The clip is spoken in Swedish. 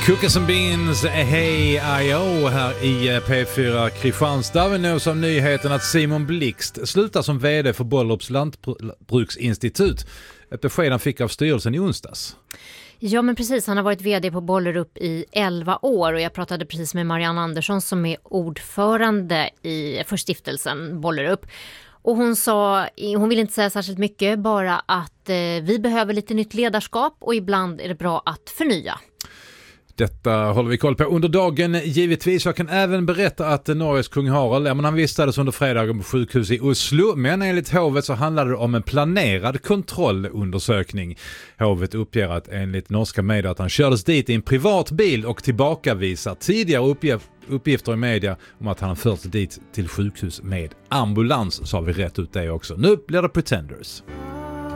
Cookies and Beans, Hey I.O. här i P4 Kristianstad. Vi nås av nyheten att Simon Blixt slutar som vd för Bollerups lantbruksinstitut. Ett besked han fick av styrelsen i onsdags. Ja, men precis. Han har varit vd på Bollerup i 11 år och jag pratade precis med Marianne Andersson som är ordförande för stiftelsen Bollerup. Och hon vill inte säga särskilt mycket, bara att vi behöver lite nytt ledarskap och ibland är det bra att förnya. Detta håller vi koll på under dagen givetvis. Jag kan även berätta att Norges kung Harald, han vistades under fredagen på sjukhus i Oslo, men enligt hovet så handlade det om en planerad kontrollundersökning. Hovet uppger att enligt norska medier att han kördes dit i en privat bil och tillbakavisar tidigare uppgifter i media om att han förts dit till sjukhus med ambulans, så har vi rätt ut det också. Nu blir det Pretenders.